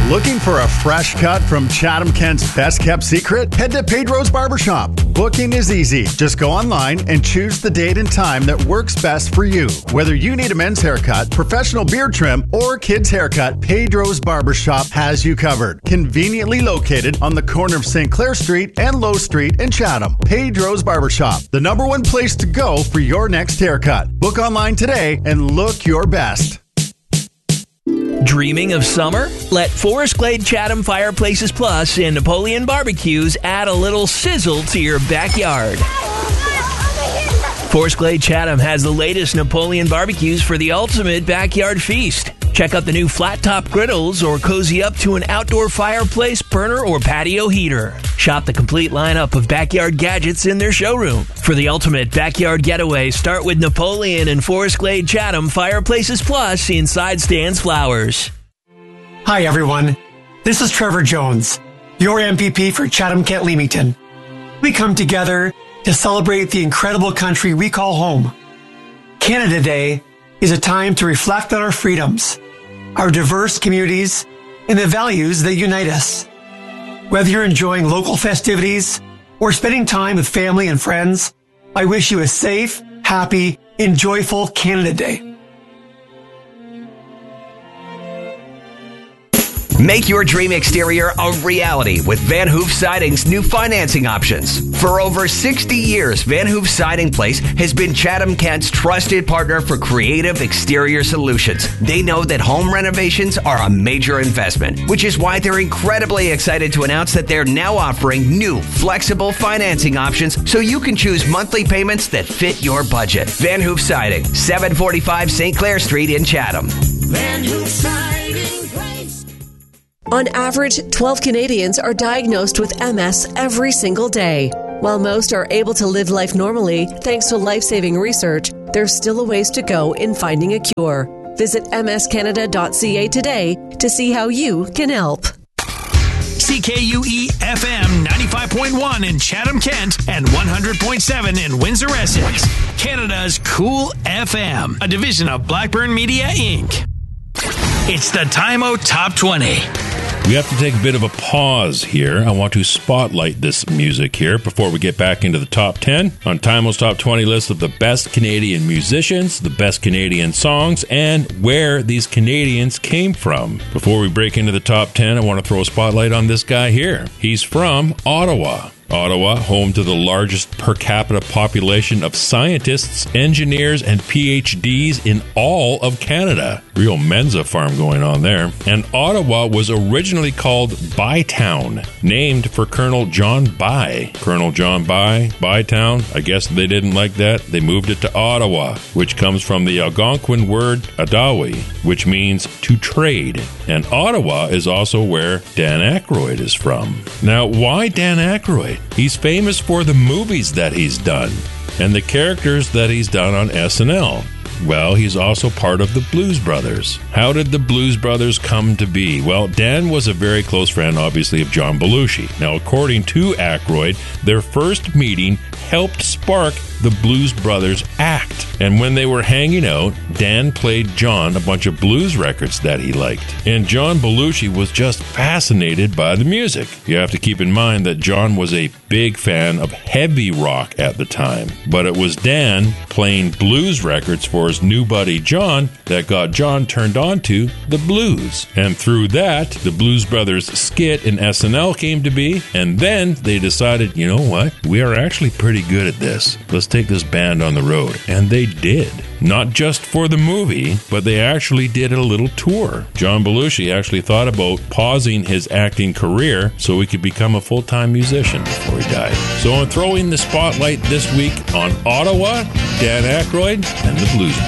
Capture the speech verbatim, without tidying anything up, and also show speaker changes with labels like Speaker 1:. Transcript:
Speaker 1: Looking for a fresh cut from Chatham-Kent's best-kept secret? Head to Pedro's Barbershop. Booking is easy. Just go online and choose the date and time that works best for you. Whether you need a men's haircut, professional beard trim, or kids' haircut, Pedro's Barbershop has you covered. Conveniently located on the corner of Saint Clair Street and Low Street in Chatham. Pedro's Barbershop, the number one place to go for your next haircut. Book online today and look your best.
Speaker 2: Dreaming of summer? Let Forest Glade Chatham Fireplaces Plus and Napoleon Barbecues add a little sizzle to your backyard. Forest Glade Chatham has the latest Napoleon barbecues for the ultimate backyard feast. Check out the new flat-top griddles or cozy up to an outdoor fireplace, burner, or patio heater. Shop the complete lineup of backyard gadgets in their showroom. For the ultimate backyard getaway, start with Napoleon and Forest Glade Chatham Fireplaces Plus inside Stan's Flowers.
Speaker 3: Hi, everyone. This is Trevor Jones, your M P P for Chatham-Kent Leamington. We come together to celebrate the incredible country we call home. Canada Day is a time to reflect on our freedoms, our diverse communities, and the values that unite us. Whether you're enjoying local festivities or spending time with family and friends, I wish you a safe, happy, and joyful Canada Day.
Speaker 4: Make your dream exterior a reality with Van Hoof Siding's new financing options. For over sixty years, Van Hoof Siding Place has been Chatham-Kent's trusted partner for creative exterior solutions. They know that home renovations are a major investment, which is why they're incredibly excited to announce that they're now offering new flexible financing options so you can choose monthly payments that fit your budget. Van Hoof Siding, seven forty-five Saint Clair Street in Chatham.
Speaker 5: Van Hoof Siding Place.
Speaker 6: On average, twelve Canadians are diagnosed with M S every single day. While most are able to live life normally thanks to life-saving research, there's still a ways to go in finding a cure. Visit m s canada dot c a today to see how you can help.
Speaker 7: C K U E F M ninety-five point one in Chatham-Kent and one hundred point seven in Windsor-Essex. Canada's Cool F M, a division of Blackburn Media, Incorporated. It's the Time-O Top twenty.
Speaker 8: We have to take a bit of a pause here. I want to spotlight this music here before we get back into the top ten on Time-O's Top twenty list of the best Canadian musicians, the best Canadian songs, and where these Canadians came from. Before we break into the top ten, I want to throw a spotlight on this guy here. He's from Ottawa. Ottawa, home to the largest per capita population of scientists, engineers, and P H Ds in all of Canada. Real Mensa farm going on there. And Ottawa was originally called Bytown, named for Colonel John By. Colonel John By, Bytown, I guess they didn't like that. They moved it to Ottawa, which comes from the Algonquin word Adawi, which means to trade. And Ottawa is also where Dan Aykroyd is from. Now, why Dan Aykroyd? He's famous for the movies that he's done and the characters that he's done on S N L. Well, he's also part of the Blues Brothers. How did the Blues Brothers come to be? Well, Dan was a very close friend, obviously, of John Belushi. Now, according to Aykroyd, their first meeting helped spark the Blues Brothers act. And when they were hanging out, Dan played John a bunch of blues records that he liked. And John Belushi was just fascinated by the music. You have to keep in mind that John was a big fan of heavy rock at the time. But it was Dan playing blues records for his new buddy John that got John turned on to the blues. And through that, the Blues Brothers skit in S N L came to be. And then they decided, you know what? We are actually pretty good at this. Let's take this band on the road. And they did. Not just for the movie, but they actually did a little tour. John Belushi actually thought about pausing his acting career so he could become a full-time musician before he died. So I'm throwing the spotlight this week on Ottawa, Dan Aykroyd, and the Blues